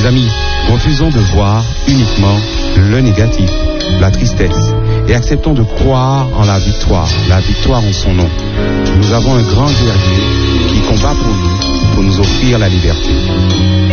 Mes amis, refusons de voir uniquement le négatif, la tristesse, et acceptons de croire en la victoire en son nom. Nous avons un grand guerrier qui combat pour nous offrir la liberté.